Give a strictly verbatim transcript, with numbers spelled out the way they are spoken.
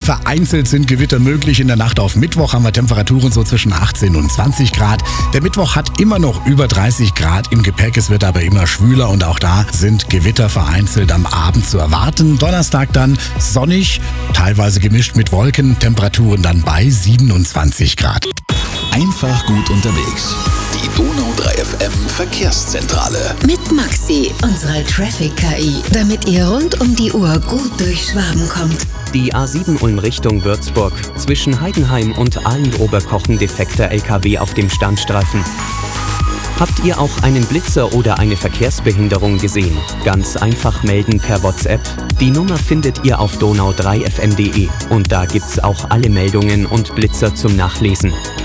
Vereinzelt sind Gewitter möglich. In der Nacht auf Mittwoch haben wir Temperaturen so zwischen achtzehn und zwanzig Grad. Der Mittwoch hat immer noch über dreißig Grad im Gepäck. Es wird aber immer schwüler und auch da sind Gewitter vereinzelt am Abend zu erwarten. Donnerstag dann sonnig, teilweise gemischt mit Wolken. Temperaturen dann bei siebenundzwanzig Grad. Einfach gut unterwegs. Die Donau drei F M Verkehrszentrale. Mit Maxi, unserer Traffic-K I, damit ihr rund um die Uhr gut durch Schwaben kommt. Die A sieben Ulm Richtung Würzburg. Zwischen Heidenheim und Aalen-Oberkochen defekter L K W auf dem Standstreifen. Habt ihr auch einen Blitzer oder eine Verkehrsbehinderung gesehen? Ganz einfach melden per WhatsApp. Die Nummer findet ihr auf donau drei f m punkt de und da gibt's auch alle Meldungen und Blitzer zum Nachlesen.